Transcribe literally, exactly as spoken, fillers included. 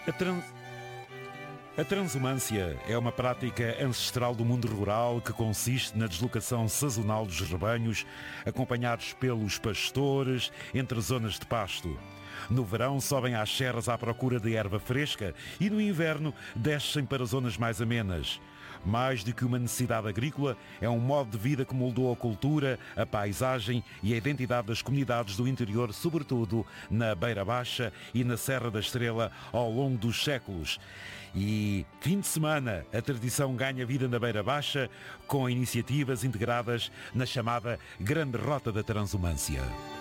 A, tran... a transumância é uma prática ancestral do mundo rural que consiste na deslocação sazonal dos rebanhos, acompanhados pelos pastores entre zonas de pasto. No verão sobem às serras à procura de erva fresca e no inverno descem para zonas mais amenas. Mais do que uma necessidade agrícola, é um modo de vida que moldou a cultura, a paisagem e a identidade das comunidades do interior, sobretudo na Beira Baixa e na Serra da Estrela, ao longo dos séculos. E, fim de semana, a tradição ganha vida na Beira Baixa com iniciativas integradas na chamada Grande Rota da Transumância.